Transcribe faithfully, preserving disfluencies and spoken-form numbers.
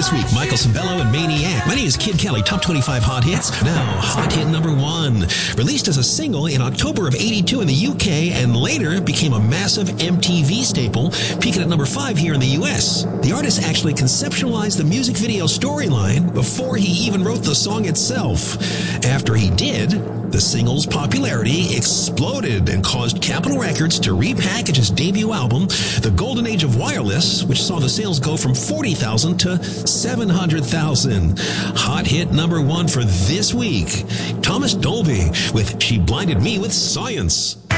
this week, Michael Cimbello and Maniac. My name is Kid Kelly, Top twenty-five Hot Hits. Now, hot hit number one. Released as a single in October of eighty-two in the U K and later became a massive M T V staple, peaking at number five here in the U S. The artist actually conceptualized the music video storyline before he even wrote the song itself. After he did, the single's popularity exploded and caused Capitol Records to repackage his debut album, The Golden Age of Wireless, which saw the sales go from forty thousand to seven hundred thousand. Hot hit number one for this week, Thomas Dolby with She Blinded Me with Science.